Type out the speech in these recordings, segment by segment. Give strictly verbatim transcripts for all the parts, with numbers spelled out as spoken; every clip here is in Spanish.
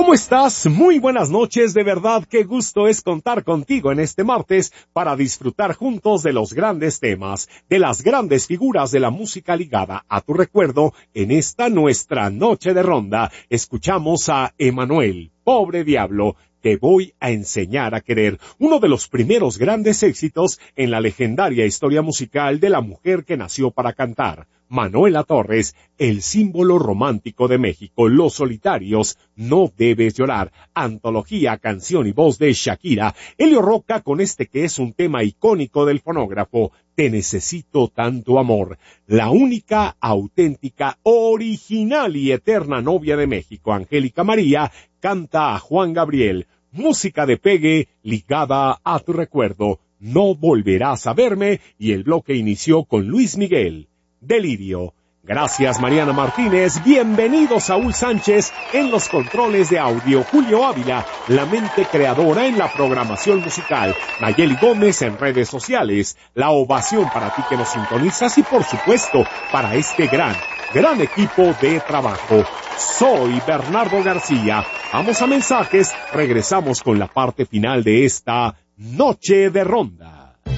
¿Cómo estás? Muy buenas noches, de verdad qué gusto es contar contigo en este martes para disfrutar juntos de los grandes temas, de las grandes figuras de la música ligada a tu recuerdo en esta nuestra noche de ronda. Escuchamos a Emanuel, Pobre Diablo, Te voy a enseñar a querer, uno de los primeros grandes éxitos en la legendaria historia musical de la mujer que nació para cantar. Manuela Torres, el símbolo romántico de México, Los Solitarios, No Debes Llorar, antología, canción y voz de Shakira, Elio Roca con este que es un tema icónico del fonógrafo, Te necesito tanto amor, la única, auténtica, original y eterna novia de México, Angélica María, canta a Juan Gabriel, música de pegue ligada a tu recuerdo, No volverás a verme, y el bloque inició con Luis Miguel. Delirio. Gracias Mariana Martínez, bienvenido Saúl Sánchez en los controles de audio, Julio Ávila, la mente creadora en la programación musical, Nayeli Gómez en redes sociales, la ovación para ti que nos sintonizas y por supuesto para este gran, gran equipo de trabajo. Soy Bernardo García, vamos a mensajes, regresamos con la parte final de esta noche de ronda.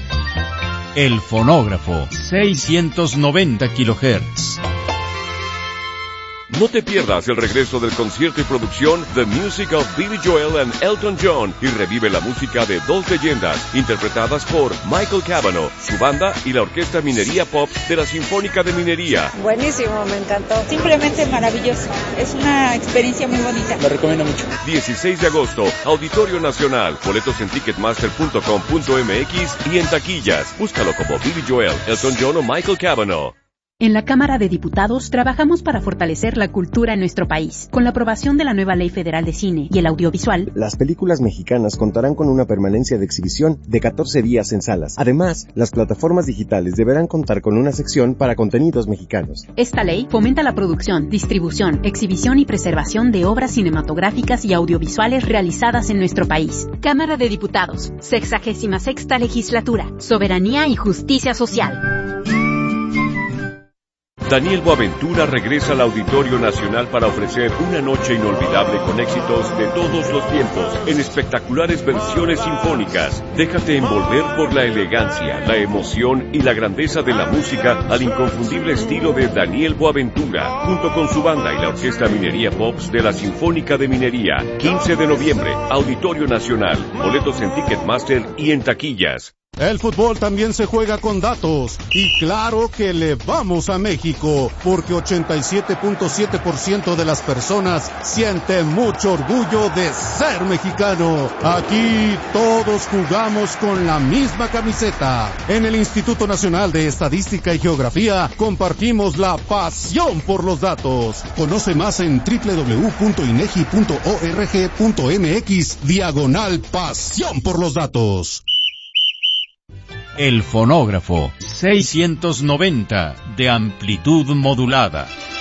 El fonógrafo, seiscientos noventa kilohertz. No te pierdas el regreso del concierto y producción The Music of Billy Joel and Elton John y revive la música de dos leyendas interpretadas por Michael Cavanaugh, su banda y la Orquesta Minería Pop de la Sinfónica de Minería. Buenísimo, me encantó. Simplemente maravilloso. Es una experiencia muy bonita. Lo recomiendo mucho. dieciséis de agosto, Auditorio Nacional. Boletos en ticketmaster punto com punto m x y en taquillas. Búscalo como Billy Joel, Elton John o Michael Cavanaugh. En la Cámara de Diputados trabajamos para fortalecer la cultura en nuestro país. Con la aprobación de la nueva Ley Federal de Cine y el Audiovisual, las películas mexicanas contarán con una permanencia de exhibición de catorce días en salas. Además, las plataformas digitales deberán contar con una sección para contenidos mexicanos. Esta ley fomenta la producción, distribución, exhibición y preservación de obras cinematográficas y audiovisuales realizadas en nuestro país. Cámara de Diputados, sexagésima sexta legislatura, soberanía y justicia social. Daniel Boaventura regresa al Auditorio Nacional para ofrecer una noche inolvidable con éxitos de todos los tiempos, en espectaculares versiones sinfónicas. Déjate envolver por la elegancia, la emoción y la grandeza de la música al inconfundible estilo de Daniel Boaventura, junto con su banda y la Orquesta Minería Pops de la Sinfónica de Minería. quince de noviembre, Auditorio Nacional. Boletos en Ticketmaster y en taquillas. El fútbol también se juega con datos, y claro que le vamos a México, porque ochenta y siete punto siete por ciento de las personas siente mucho orgullo de ser mexicano. Aquí todos jugamos con la misma camiseta. En el Instituto Nacional de Estadística y Geografía compartimos la pasión por los datos. Conoce más en doble u doble u doble u punto inegi punto org punto m x diagonal pasión por los datos. El fonógrafo, seiscientos noventa de amplitud modulada.